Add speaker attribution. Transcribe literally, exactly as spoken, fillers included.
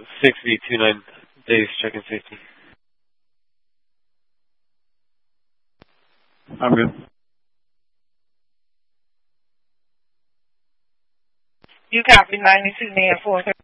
Speaker 1: six V two nine days check-in safety.
Speaker 2: I'm good.
Speaker 3: You copy ninety-two, man, four.